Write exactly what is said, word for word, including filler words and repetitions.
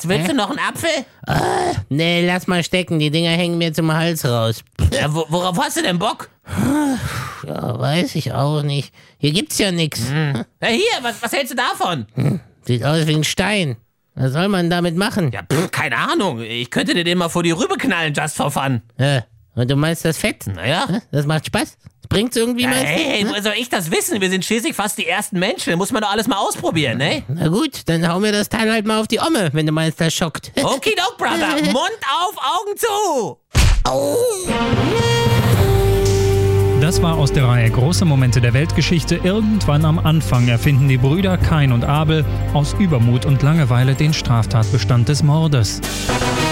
Schatz, willst du noch einen Apfel? Ah, nee, lass mal stecken, die Dinger hängen mir zum Hals raus. Ja, wo, worauf hast du denn Bock? Ja, weiß ich auch nicht. Hier gibt's ja nix. Hm. Ja, hier, was, was hältst du davon? Hm. Sieht aus wie ein Stein. Was soll man damit machen? Ja, pff, keine Ahnung. Ich könnte dir den mal vor die Rübe knallen, just for fun. Ja, und du meinst das Fett? Naja. Das macht Spaß? Das bringt's irgendwie, Ja, meinst du? hey, woher soll ich das wissen? Wir sind schließlich fast die ersten Menschen. Muss man doch alles mal ausprobieren, ne? Na gut, dann hau mir das Teil halt mal auf die Omme, wenn du meinst, das schockt. Okidok, Brother. Mund auf, Augen zu. Au. Das war aus der Reihe Große Momente der Weltgeschichte. Irgendwann am Anfang erfinden die Brüder Kain und Abel aus Übermut und Langeweile den Straftatbestand des Mordes.